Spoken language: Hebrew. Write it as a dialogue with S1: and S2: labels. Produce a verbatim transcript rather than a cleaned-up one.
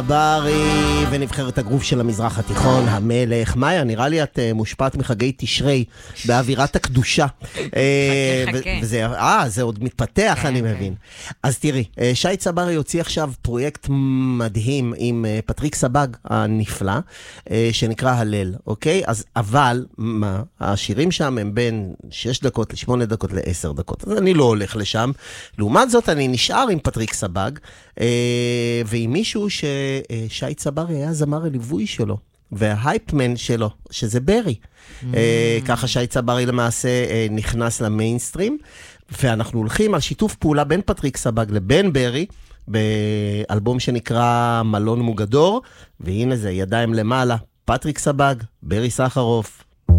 S1: ברי ונבחרת הגרוף של המזרח התיכון, המלך. מאיה, נראה לי את מושפעת מחגי תשרי באווירת הקדושה. וזה, אה, זה עוד מתפתח, אני מבין. אז תראי, שי צברי יוציא עכשיו פרויקט מדהים עם פטריק סבג הנפלא, שנקרא הלל, אוקיי? אז אבל, מה? השירים שם הם בין שש דקות לשמונה דקות לעשר דקות. אז אני לא הולך לשם. לעומת זאת, אני נשאר עם פטריק סבג, ועם מישהו ששי צברי היה זמר הליווי שלו, וההייפמן שלו, שזה ברי. ככה שי צברי למעשה נכנס למיינסטרים, ואנחנו הולכים על שיתוף פעולה בין פטריק סבג לבין ברי, באלבום שנקרא מלון מוגדור, והנה זה ידיים למעלה, פטריק סבג, ברי סחרוף.